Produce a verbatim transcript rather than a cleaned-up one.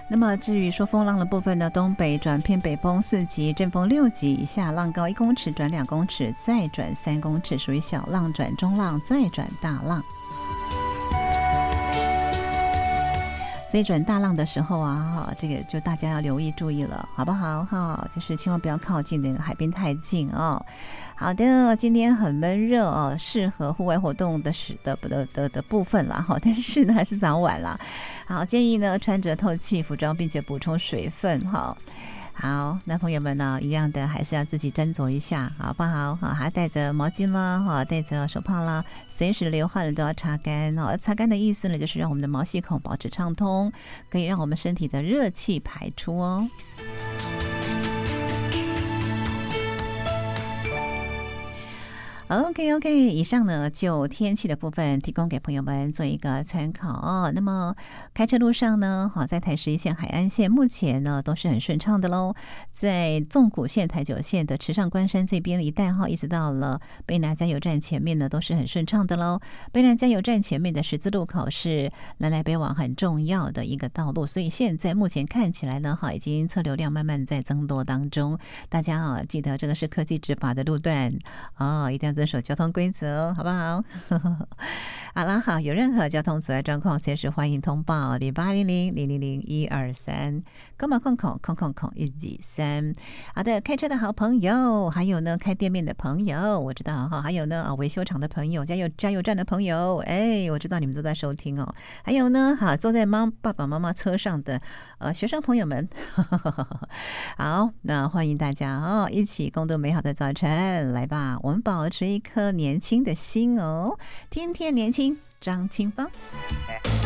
那么至于说风浪的部分呢，东北转偏北风四级，阵风六级以下，浪高一公尺转两公尺，再转三公尺，属于小浪转中浪，再转大浪。所以转大浪的时候啊，这个就大家要留意注意了，好不好哈？就是千万不要靠近那个海边太近哦。好的，今天很闷热哦，适合户外活动的是的的的的部分啦哈，但是呢还是早晚啦。好，建议呢穿着透气服装，并且补充水分哈。好，那朋友们呢，一样的还是要自己斟酌一下，好不好？好，还带着毛巾啦，哈，带着手帕啦，随时流汗了都要擦干哦。擦干的意思呢，就是让我们的毛细孔保持畅通，可以让我们身体的热气排出哦。OK OK， 以上呢就天气的部分提供给朋友们做一个参考哦。那么开车路上呢，好，在台十一线、海岸线目前呢都是很顺畅的喽。在纵谷线、台九线的池上关山这边一带哈，一直到了卑南加油站前面呢都是很顺畅的喽。卑南加油站前面的十字路口是南来北往很重要的一个道路，所以现在目前看起来呢，哈，已经车流量慢慢在增多当中。大家啊，记得这个是科技执法的路段哦，一定要遵守交通规则，好不好？好啦，好，有任何交通阻碍状况，随时欢迎通报零八零零零零零一二三，空空空空空空空一几三。好的，开车的好朋友，还有呢开店面的朋友，我知道哈，还有呢啊维修厂的朋友，加油加油站的朋友，哎，我知道你们都在收听哦。还有呢，哈，坐在妈爸爸妈妈车上的呃学生朋友们，好，那欢迎大家哦，一起共度美好的早晨，来吧，我们保持一颗年轻的心哦，天天年轻，张清芳。